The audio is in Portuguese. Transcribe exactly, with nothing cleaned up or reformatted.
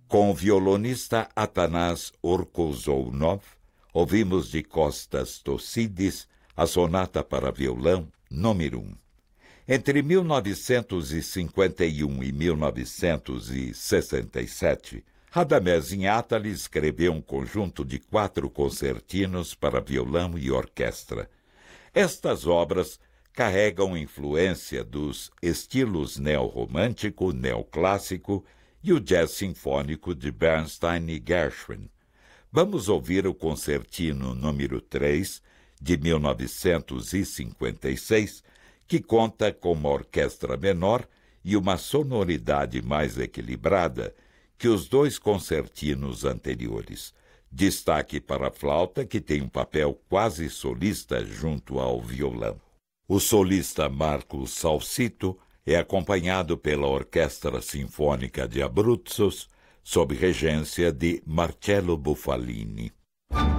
Com o violonista Atanas Orkozounov, ouvimos de Kostas Tossídis a sonata para violão número um. Entre mil novecentos e cinquenta e um e mil novecentos e sessenta e sete, Radamés Inátali escreveu um conjunto de quatro concertinos para violão e orquestra. Estas obras carregam influência dos estilos neorromântico, neoclássico e o jazz sinfônico de Bernstein e Gershwin. Vamos ouvir o concertino número três, de mil novecentos e cinquenta e seis, que conta com uma orquestra menor e uma sonoridade mais equilibrada que os dois concertinos anteriores. Destaque para a flauta, que tem um papel quase solista junto ao violão. O solista Marcos Salsito é acompanhado pela Orquestra Sinfônica de Abruzos, sob regência de Marcello Buffalini.